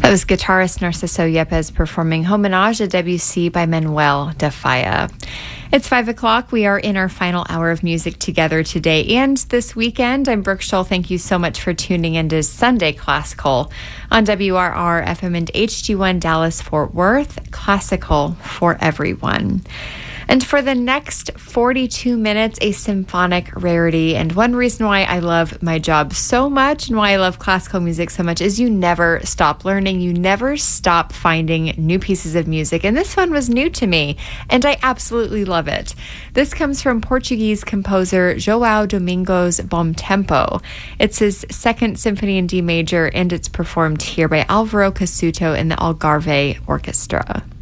That was guitarist Narciso Yepes performing Homenage à Debussy by Manuel de Falla. It's 5 o'clock. We are in our final hour of music together today and this weekend. I'm Brooke Scholl. Thank you so much for tuning into Sunday Classical on WRR FM and HD1 Dallas Fort Worth. Classical for everyone. And for the next 42 minutes, a symphonic rarity. And one reason why I love my job so much and why I love classical music so much is you never stop learning. You never stop finding new pieces of music. And this one was new to me, and I absolutely love it. This comes from Portuguese composer João Domingos Bom Tempo. It's his second symphony in D major, and it's performed here by Álvaro Cassuto and the Algarve Orchestra.